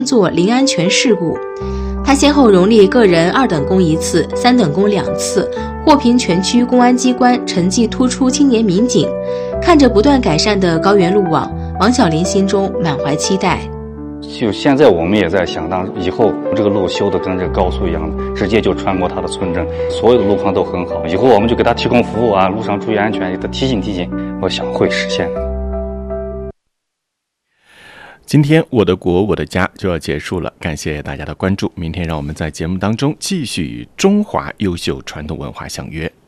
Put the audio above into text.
作零安全事故。他先后荣立个人2等功1次、3等功2次，获评全区公安机关成绩突出青年民警。看着不断改善的高原路网，王小林心中满怀期待。 就现在我们也在想，当以后这个路修的跟这个高速一样的，直接就穿过他的村镇，所有的路况都很好。以后我们就给他提供服务啊，路上注意安全，给他提醒，我想会实现的。 今天我的国我的家就要结束了，感谢大家的关注。明天让我们在节目当中继续与中华优秀传统文化相约。